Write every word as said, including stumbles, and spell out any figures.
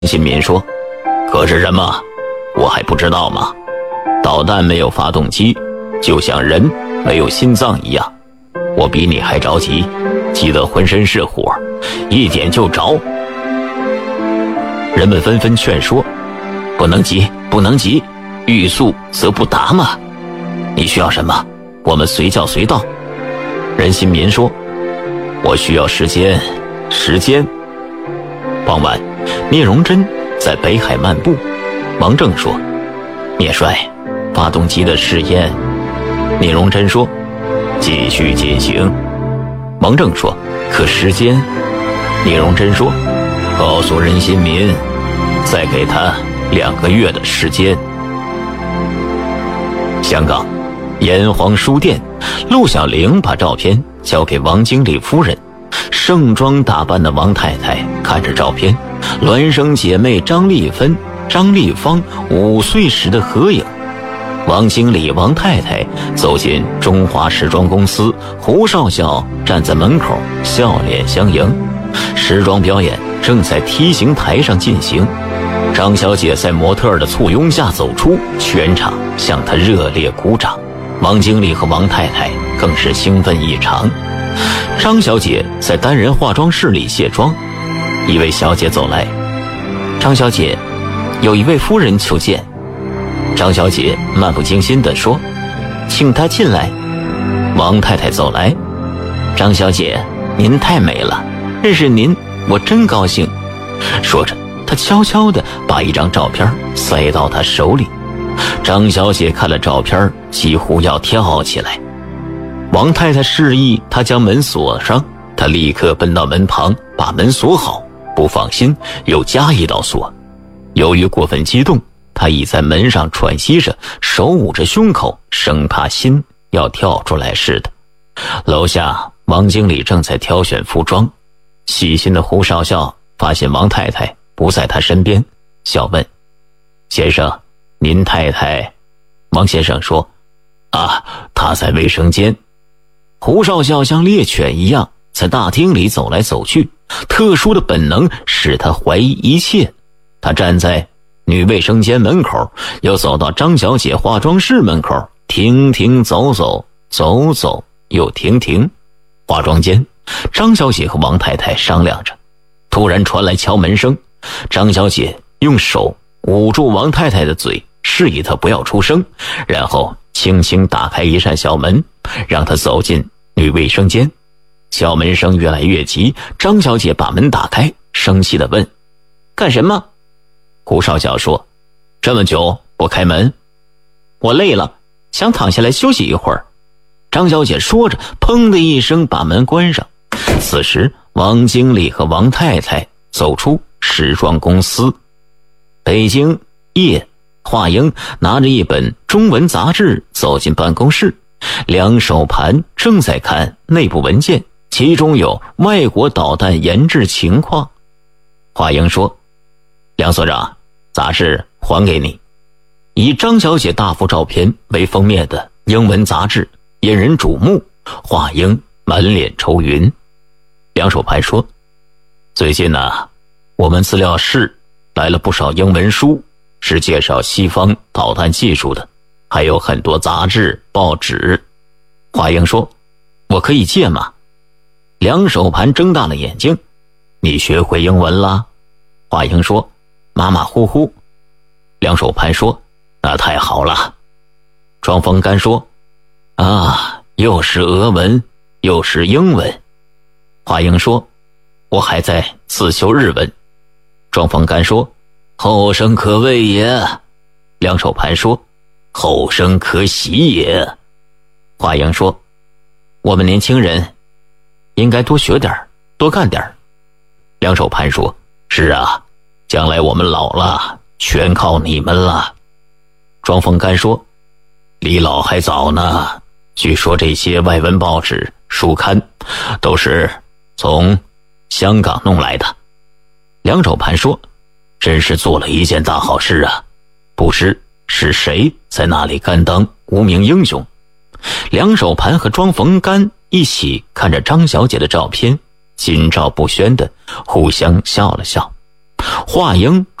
新民说：可是什么？我还不知道吗？导弹没有发动机，就像人没有心脏一样。我比你还着急，急得浑身是火，一点就着。人们纷纷劝说：不能急，不能急，欲速则不达嘛。你需要什么？我们随叫随到。任新民说：我需要时间，时间。傍晚，聂荣臻在北海漫步。王正说：聂帅，发动机的试验。聂荣臻说：继续进行。王正说：可时间？聂荣臻说：告诉任新民，再给他两个月的时间。香港炎黄书店，陆小玲把照片交给王经理夫人。盛装打扮的王太太看着照片，孪生姐妹张丽芬、张丽芳五岁时的合影。王经理、王太太走进中华时装公司，胡少校站在门口笑脸相迎。时装表演正在梯形台上进行，张小姐在模特的簇拥下走出，全场向她热烈鼓掌。王经理和王太太更是兴奋异常。张小姐在单人化妆室里卸妆，一位小姐走来：张小姐，有一位夫人求见。张小姐漫不经心地说：请她进来。王太太走来：张小姐，您太美了，认识您我真高兴。说着，她悄悄地把一张照片塞到她手里。张小姐看了照片，几乎要跳起来。王太太示意她将门锁上，她立刻奔到门旁把门锁好，不放心又加一道锁。由于过分激动，她倚在门上喘息着，手捂着胸口，生怕心要跳出来似的。楼下王经理正在挑选服装，细心的胡少校发现王太太不在他身边，笑问：先生，您太太？王先生说：啊，她在卫生间。胡少校像猎犬一样在大厅里走来走去，特殊的本能使他怀疑一切。他站在女卫生间门口，又走到张小姐化妆室门口，停停走走，走走又停停。化妆间，张小姐和王太太商量着，突然传来敲门声。张小姐用手捂住王太太的嘴，示意她不要出声，然后轻轻打开一扇小门，让她走进女卫生间。敲门声越来越急，张小姐把门打开，生气地问：干什么？胡少校说：这么久不开门？我累了，想躺下来休息一会儿。张小姐说着，砰的一声把门关上。此时王经理和王太太走出时装公司。北京夜，华英拿着一本中文杂志走进办公室，梁守盘正在看内部文件，其中有外国导弹研制情况。华英说：梁所长，杂志还给你。以张小姐大幅照片为封面的英文杂志引人瞩目，华英满脸愁云。梁守盘说：最近呢，我们资料室来了不少英文书，是介绍西方导弹技术的，还有很多杂志报纸。华英说：我可以借吗？梁守盘睁大了眼睛：你学会英文了？华英说：马马虎虎。梁守盘说：那太好了。庄丰干说：啊，又是俄文又是英文。华英说：我还在自修日文。庄丰干说：后生可畏也。梁守盘说：后生可喜也。华英说：我们年轻人应该多学点，多干点。梁守盘说：是啊，将来我们老了，全靠你们了。庄丰干说：离老还早呢，据说这些外文报纸书刊都是从香港弄来的。梁守盘说：真是做了一件大好事啊，不知是谁在那里甘当无名英雄。梁守盘和庄逢干一起看着张小姐的照片，心照不宣的互相笑了笑。 华英